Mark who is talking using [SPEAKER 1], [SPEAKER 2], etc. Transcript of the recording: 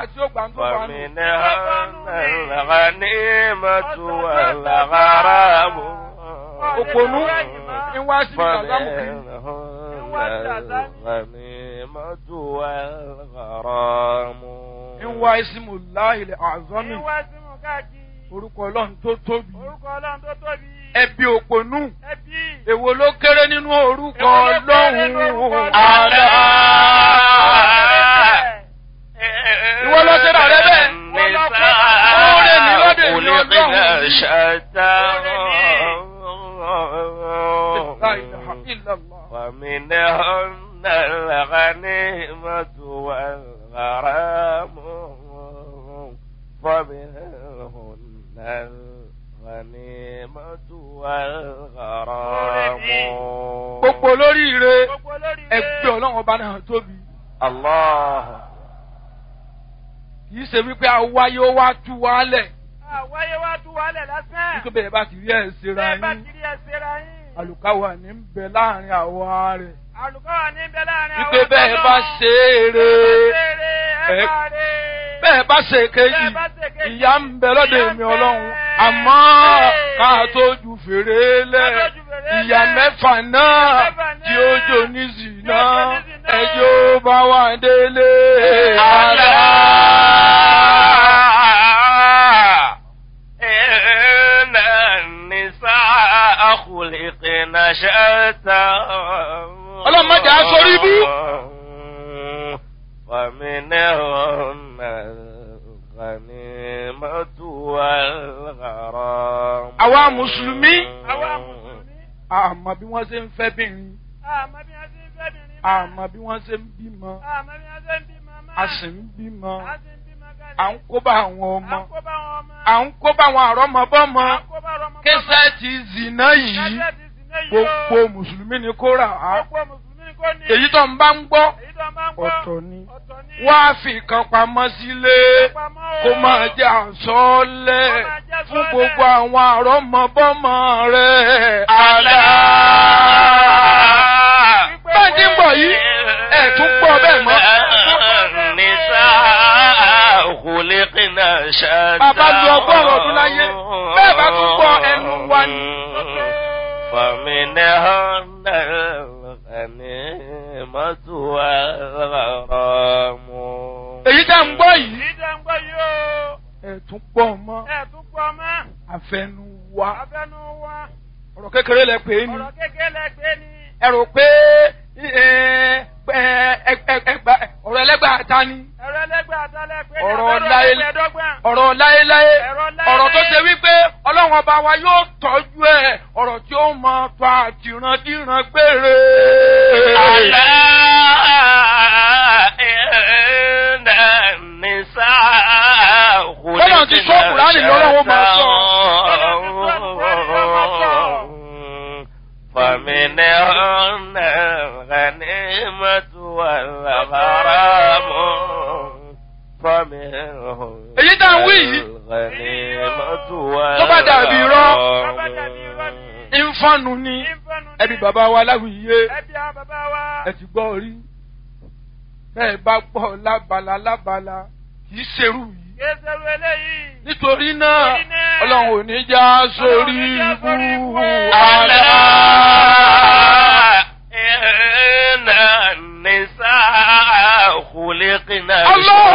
[SPEAKER 1] tí ó gbà ń tó wà nù.
[SPEAKER 2] al-ghanimatu wal-gharamu.
[SPEAKER 1] Òpònú ń wá sí ìdàgbàmù kiri.
[SPEAKER 2] al-ghanimatu wal-gharamu.
[SPEAKER 1] ń wá ismullahil azami. Orúkọ Ọlọ́run tó tóbi. Ẹbí òpònú. Èwo ló kéré nínú orúkọ Ọlọ́run? Àlá. Ìwọ lọ sí rà rẹ bẹ́ẹ̀. Oore ní lọ́dọ̀ ìlú Ọlọ́run.
[SPEAKER 2] ومنهن الغنيمة والغرام ومنهن الغنيمة والغرام.
[SPEAKER 1] Gbogbo olóríire ẹgbẹ́ Ọlọ́run ọba náà tóbi.
[SPEAKER 2] Allah.
[SPEAKER 1] Kìí ṣe wípé àwáyé ó wá tú wálẹ̀.
[SPEAKER 3] Àwáyé wá tú wálẹ̀ lásán.
[SPEAKER 1] Nítorí bẹ́ẹ̀ bá ti rí ẹ̀ ṣera yín. Àlùkáwà ní ń bẹ láàrin àwa rẹ̀.
[SPEAKER 3] Àlùkáwà ní ń bẹ láàrin àwa rẹ̀.
[SPEAKER 1] Wípé bẹ́ẹ̀ bá ṣe eré. Bẹ́ẹ̀ bá ṣe kejì. Ìyà ń bẹ lọ́dọ̀ èmi Ọlọ́run. Àmọ́ ká tó ju fèrè lẹ̀. Ìyà mẹ́fà náà tí ó jò ní zìnà. Ẹjọ́ bá wà délé.
[SPEAKER 2] Àlá. خلقنا شتى
[SPEAKER 1] اللهم اجعل صريبي
[SPEAKER 2] ومنهن الغنيمة والغرام.
[SPEAKER 1] àwa mùsùlùmí àmọ́ bí wọ́n ṣe ń fẹ́ bìnrin àmọ́ bí wọ́n ṣe ń bímọ a sì ń bímọ à ń kó bá àwọn ọmọ à ń kó bá àwọn àrọ́mọbọ́mọ kẹsẹ̀ ti zìnà yìí gbogbo mùsùlùmí ni kó rà á èyí tó ń bá ń gbọ́ ọ̀tọ̀ ni wá fi kan pamọ́ sílé kó máa jẹ́ àsọ́ọ́lẹ̀ fún gbogbo àwọn àrọ́mọbọ́mọ rẹ̀. Àlá bẹ́ẹ̀ ti ń bọ̀ yìí ẹ̀ tún gbọ́ bẹ́ẹ̀ mọ́.
[SPEAKER 2] خلقنا شتى.
[SPEAKER 1] Bàbá lu ọgọ́rùn-ún ọdún láyé bẹ́ẹ̀ bá tún gbọ́ ẹnu wa ni.
[SPEAKER 2] فمنهن الغنيمة والغرام.
[SPEAKER 1] Èyí tá ń gbọ́ yìí ẹ̀ tún gbọ́ mọ́ àfẹnu wa ọ̀rọ̀ kékeré lẹ pè é ni ẹ rò pé ọ̀rọ̀ ẹlẹ́gbàá ta ni ọ̀rọ̀ láéláé ọ̀rọ̀ tó ṣe wípé Ọlọ́run ọba wa yóò tọ́jú ẹ̀ ọ̀rọ̀ tí ó mọ tó àtìrandíran gbére.
[SPEAKER 2] Àlá ẹ̀ẹ́nà nìsá òkúlé.
[SPEAKER 1] Bọ́lá ti sọ Kùránì lọ́wọ́ máa sọ.
[SPEAKER 2] فمنهن الغنيمة والغرام.
[SPEAKER 1] Èyí tá ń wí yìí tó bá dàbí irọ́ ìfọ́nù ni ẹbí bàbá wa láwùyé ẹ ti gbọ́ orí bẹ́ẹ̀ bá gbọ́ lábala kìí ṣerú yìí. Nítorí náà Ọlọ́run ò ní já sórí ibú.
[SPEAKER 2] Àlá inna an-nisaa khuliqna.